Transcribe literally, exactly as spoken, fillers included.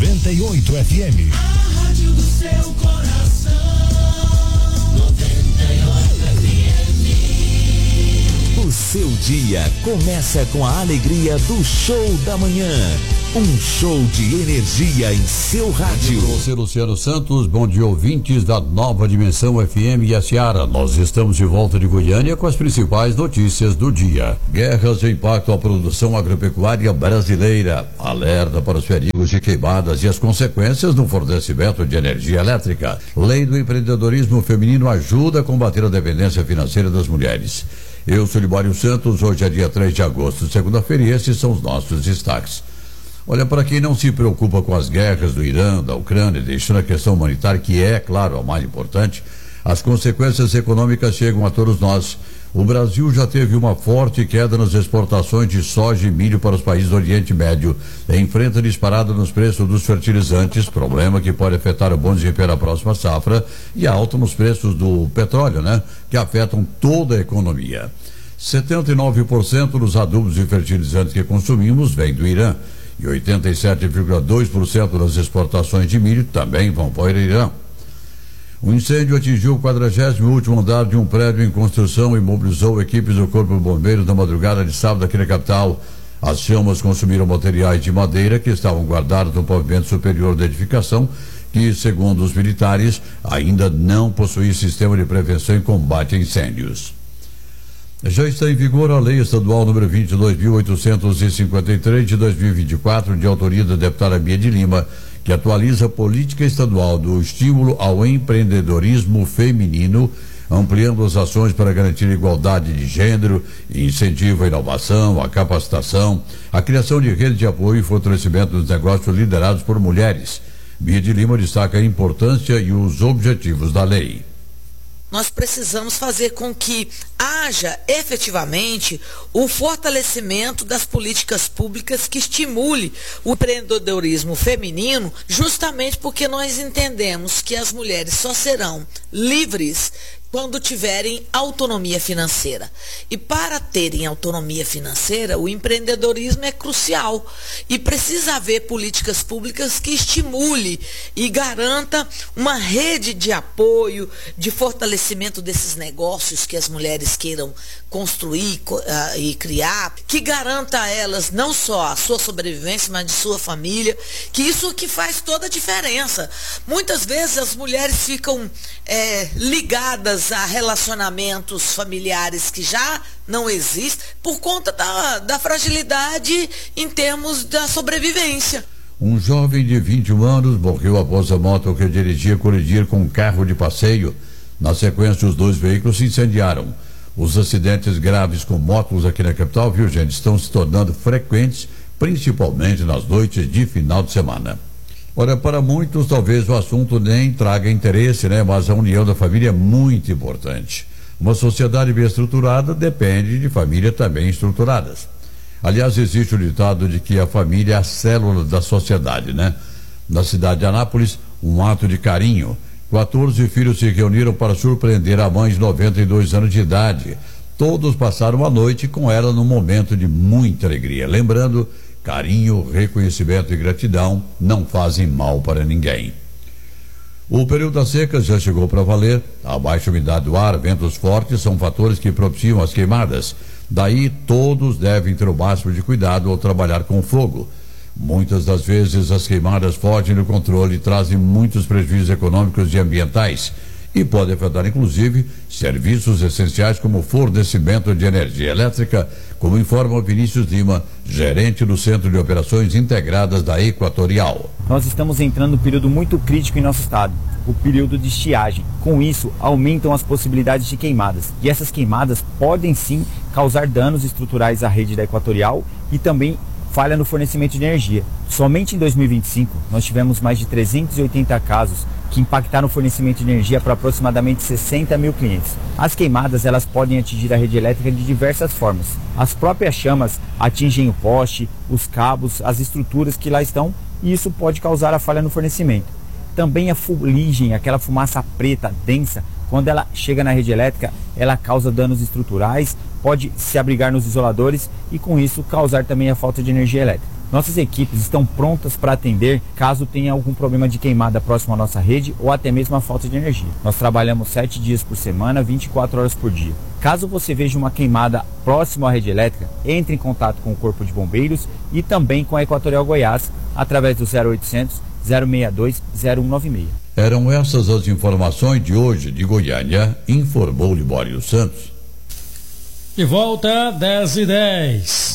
noventa e oito F M. A rádio do seu coração. noventa e oito F M. O seu dia começa com a alegria do show da manhã. Um show de energia em seu rádio. Você, Luciano Santos, bom dia, ouvintes da Nova Dimensão F M e a Seara. Nós estamos de volta de Goiânia com as principais notícias do dia. Guerras impactam a produção agropecuária brasileira. Alerta para os perigos de queimadas e as consequências no fornecimento de energia elétrica. Lei do empreendedorismo feminino ajuda a combater a dependência financeira das mulheres. Eu sou Libório Santos, hoje é dia três de agosto, segunda-feira, e esses são os nossos destaques. Olha, para quem não se preocupa com as guerras do Irã, da Ucrânia, deixando a questão humanitária, que é, claro, a mais importante, as consequências econômicas chegam a todos nós. O Brasil já teve uma forte queda nas exportações de soja e milho para os países do Oriente Médio. Enfrenta disparada nos preços dos fertilizantes, problema que pode afetar o bom desempenho da próxima safra, e alta nos preços do petróleo, né? Que afetam toda a economia. setenta e nove por cento dos adubos e fertilizantes que consumimos vem do Irã. E oitenta e sete vírgula dois por cento das exportações de milho também vão para o Irã. O incêndio atingiu o quadragésimo último andar de um prédio em construção e mobilizou equipes do Corpo de Bombeiros na madrugada de sábado aqui na capital. As chamas consumiram materiais de madeira que estavam guardados no pavimento superior da edificação, que, segundo os militares, ainda não possui sistema de prevenção e combate a incêndios. Já está em vigor a Lei Estadual número vinte e dois mil oitocentos e cinquenta e três de dois mil e vinte e quatro, de autoria da deputada Bia de Lima, que atualiza a política estadual do estímulo ao empreendedorismo feminino, ampliando as ações para garantir a igualdade de gênero, incentivo à inovação, à capacitação, a criação de redes de apoio e fortalecimento dos negócios liderados por mulheres. Bia de Lima destaca a importância e os objetivos da lei. Nós precisamos fazer com que haja efetivamente o fortalecimento das políticas públicas que estimule o empreendedorismo feminino, justamente porque nós entendemos que as mulheres só serão livres quando tiverem autonomia financeira. E para terem autonomia financeira, o empreendedorismo é crucial. E precisa haver políticas públicas que estimule e garanta uma rede de apoio, de fortalecimento desses negócios que as mulheres queiram construir uh, e criar, que garanta a elas não só a sua sobrevivência, mas de sua família, que isso que faz toda a diferença. Muitas vezes as mulheres ficam é, ligadas a relacionamentos familiares que já não existem por conta da, da fragilidade em termos da sobrevivência. Um jovem de vinte e um anos morreu após a moto que dirigia colidir com um carro de passeio. Na sequência, os dois veículos se incendiaram. Os acidentes graves com motos aqui na capital, viu, gente, estão se tornando frequentes, principalmente nas noites de final de semana. Olha, para muitos talvez o assunto nem traga interesse, né? Mas a união da família é muito importante. Uma sociedade bem estruturada depende de famílias também estruturadas. Aliás, existe o ditado de que a família é a célula da sociedade, né? Na cidade de Anápolis, um ato de carinho. quatorze filhos se reuniram para surpreender a mãe de noventa e dois anos de idade. Todos passaram a noite com ela num momento de muita alegria. Lembrando, carinho, reconhecimento e gratidão não fazem mal para ninguém. O período das secas já chegou para valer. A baixa umidade do ar, ventos fortes são fatores que propiciam as queimadas. Daí, todos devem ter o máximo de cuidado ao trabalhar com fogo. Muitas das vezes as queimadas fogem do controle e trazem muitos prejuízos econômicos e ambientais e podem afetar inclusive serviços essenciais como fornecimento de energia elétrica, como informa Vinícius Lima, gerente do Centro de Operações Integradas da Equatorial. Nós estamos entrando num período muito crítico em nosso estado, o período de estiagem. Com isso, aumentam as possibilidades de queimadas. E essas queimadas podem sim causar danos estruturais à rede da Equatorial e também falha no fornecimento de energia. Somente em dois mil e vinte e cinco, nós tivemos mais de trezentos e oitenta casos que impactaram o fornecimento de energia para aproximadamente sessenta mil clientes. As queimadas, elas podem atingir a rede elétrica de diversas formas. As próprias chamas atingem o poste, os cabos, as estruturas que lá estão, e isso pode causar a falha no fornecimento. Também a fuligem, aquela fumaça preta, densa, quando ela chega na rede elétrica, ela causa danos estruturais, pode se abrigar nos isoladores e com isso causar também a falta de energia elétrica. Nossas equipes estão prontas para atender caso tenha algum problema de queimada próximo à nossa rede ou até mesmo a falta de energia. Nós trabalhamos sete dias por semana, vinte e quatro horas por dia. Caso você veja uma queimada próximo à rede elétrica, entre em contato com o Corpo de Bombeiros e também com a Equatorial Goiás através do zero oitocentos, zero sessenta e dois, zero um nove seis. Eram essas as informações de hoje de Goiânia, informou Libório Santos. De volta, dez e dez.